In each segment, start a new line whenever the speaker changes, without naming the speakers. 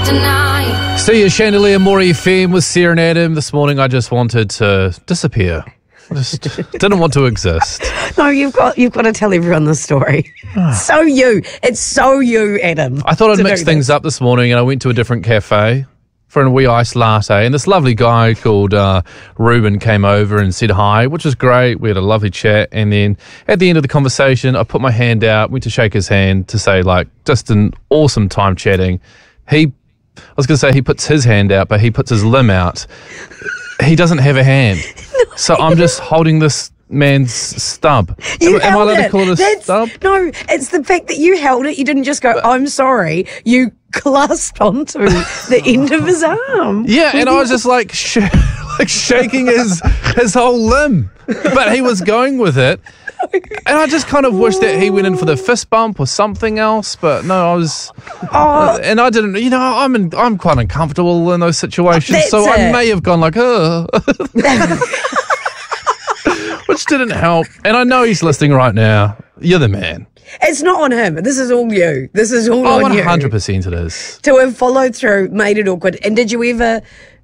deny.
See you, Chandelier Maury FM with Sarah and Adam. This morning I just wanted to disappear. I just didn't want to exist.
No, you've got to tell everyone the story. It's so you, Adam.
I thought I'd mix things up this morning, and I went to a different cafe for a wee iced latte, and this lovely guy called Ruben came over and said hi, which was great. We had a lovely chat, and then at the end of the conversation, I put my hand out, went to shake his hand to say, like, just an awesome time chatting. I was going to say he puts his hand out, but he puts his limb out. He doesn't have a hand. So I'm just holding this man's stub. Am I allowed to call it a stub?
No, it's the fact that you held it. You didn't just go, I'm sorry. You clasped onto the end of his arm.
Yeah, and I was just like shaking his whole limb. But he was going with it. And I just kind of wish that he went in for the fist bump or something else. But no, I was... and I didn't... You know, I'm quite uncomfortable in those situations. So I may have gone like, which didn't help. And I know he's listening right now. You're the man.
It's not on him. This is all you. This is all on you.
100% it is.
To have followed through made it awkward. And did you ever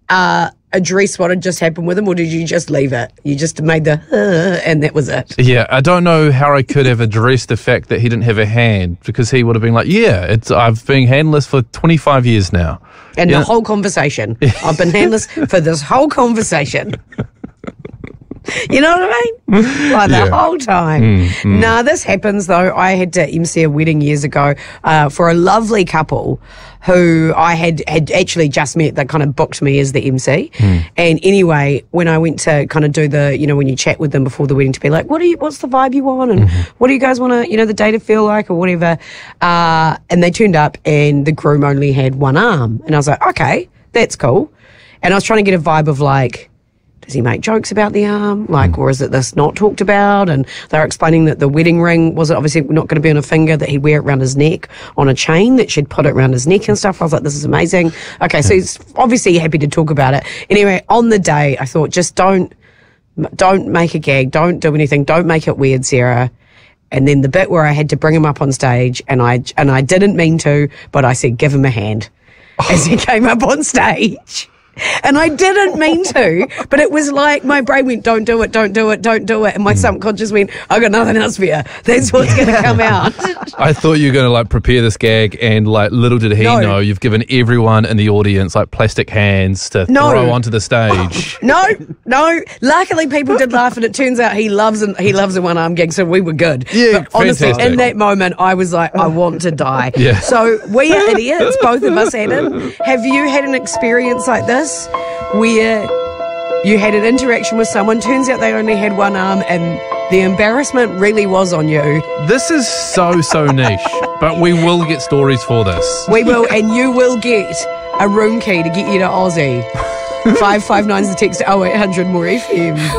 address what had just happened with him, or did you just leave it? You just made the and that was it?
Yeah, I don't know how I could have addressed the fact that he didn't have a hand, because he would have been like, yeah, I've been handless for 25 years now.
And the whole conversation. I've been handless for this whole conversation. You know what I mean? Like the whole time. Nah, this happens though. I had to MC a wedding years ago for a lovely couple who I had actually just met. They kind of booked me as the MC. And anyway, when I went to kind of do the, you know, when you chat with them before the wedding to be like, what's the vibe you want? And what do you guys want to, you know, the day to feel like or whatever? And they turned up and the groom only had one arm. And I was like, okay, that's cool. And I was trying to get a vibe of like, does he make jokes about the arm? Like, or is it this not talked about? And they're explaining that the wedding ring was obviously not going to be on a finger, that he'd wear it around his neck on a chain, that she'd put it around his neck and stuff. I was like, this is amazing. Okay, so he's obviously happy to talk about it. Anyway, on the day, I thought, just don't make a gag. Don't do anything. Don't make it weird, Sarah. And then the bit where I had to bring him up on stage, and I didn't mean to, but I said, give him a hand as he came up on stage. And I didn't mean to, but it was like my brain went, don't do it, don't do it, don't do it. And my subconscious went, I got nothing else for you. That's what's going to come out.
I thought you were going to like prepare this gag, and like little did he know you've given everyone in the audience like plastic hands to throw onto the stage.
No. Luckily people did laugh, and it turns out he loves a one-arm gig, so we were good.
Yeah,
but honestly, in that moment, I was like, I want to die.
Yeah.
So we are idiots, both of us, Adam. Have you had an experience like this where you had an interaction with someone, turns out they only had one arm, and the embarrassment really was on you? This
is so niche, but we will get stories for this.
We will, and you will get a room key to get you to Aussie. 559's the text to 0800 More FM.